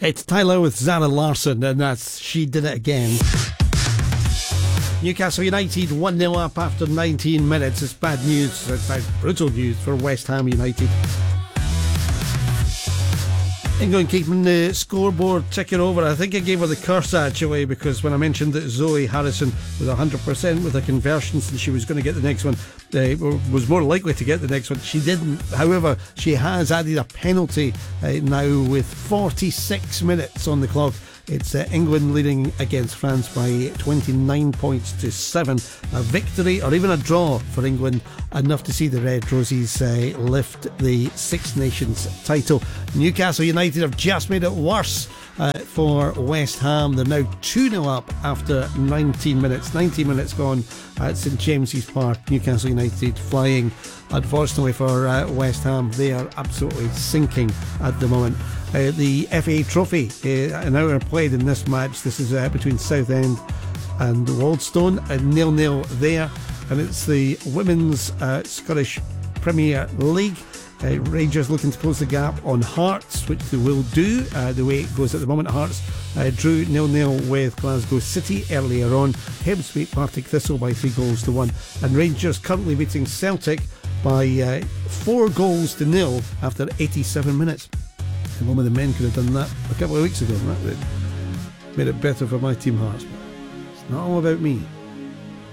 It's Tyler with Zara Larsson, and that's She Did It Again. Newcastle United 1-0 up after 19 minutes. It's bad news, in fact brutal news for West Ham United. England keeping the scoreboard ticking over. I think I gave her the curse actually, because when I mentioned that Zoe Harrison was 100% with her conversions and she was going to get the next one, was more likely to get the next one, she didn't. However, she has added a penalty now with 46 minutes on the clock. It's England leading against France by 29 points to 7. A victory or even a draw for England, enough to see the Red Roses lift the Six Nations title. Newcastle United have just made it worse for West Ham. They're now 2-0 up after 19 minutes. 19 minutes gone at St James's Park. Newcastle United flying. Unfortunately for West Ham, they are absolutely sinking at the moment. The FA Trophy, an hour played in this match. This is between Southend and Waldstone, 0-0 there. And it's the Women's Scottish Premier League. Rangers looking to close the gap on Hearts, which they will do. The way it goes at the moment, Hearts drew 0-0 with Glasgow City earlier on. Hibs beat Partick Thistle by 3-1. And Rangers currently beating Celtic by 4-0 after 87 minutes. And one of the men could have done that a couple of weeks ago. That made it better for my team Hearts. But it's not all about me.